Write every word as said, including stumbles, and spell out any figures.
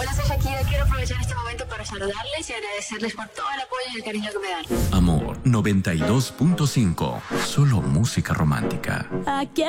Hola, soy Shakira. Quiero aprovechar este momento para saludarles y agradecerles por todo el apoyo y el cariño que me dan. Amor noventa y dos punto cinco. Solo música romántica. Aquí